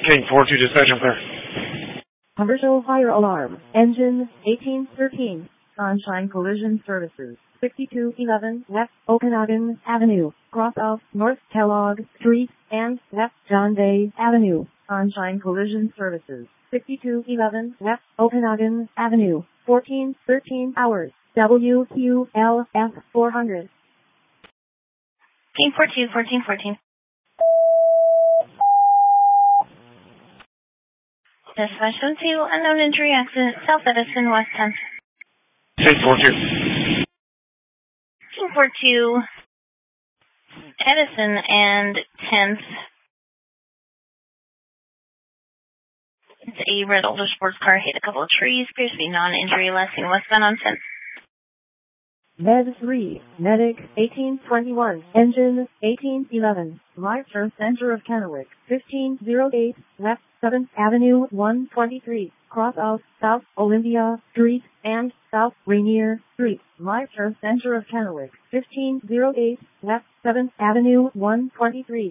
King 4-2 dispatch, I'm clear. Commercial fire alarm. Engine 1813. Sunshine Collision Services. 5211 West Okanagan Avenue. Cross of North Kellogg Street and West John Day Avenue. Sunshine Collision Services. 5211 West Okanagan Avenue. 1413 hours. WQLF 400. King 42, 1414. Dispatch 2, unknown injury accident, South Edison, West 10th. King 4-2. King 42, Edison and 10th. It's a red older sports car hit a couple of trees, appears to be non-injury, lasting westbound on 10th. Med 3, Medic 1821, Engine 1811, Live Service Center of Kennewick, 1508, West 7th Avenue 123, cross of South Olympia Street and South Rainier Street. Live Service Center of Kennewick, 1508, West 7th Avenue 123.